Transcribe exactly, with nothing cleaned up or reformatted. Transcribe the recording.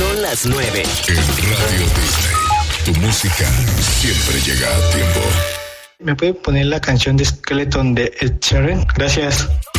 Son las nueve. En Radio Disney, tu música siempre llega a tiempo. ¿Me puede poner la canción de Skeleton de Ed Sheeran? Gracias.